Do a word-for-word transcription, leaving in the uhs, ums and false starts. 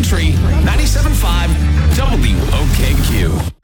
Country, ninety-seven point five W O K Q.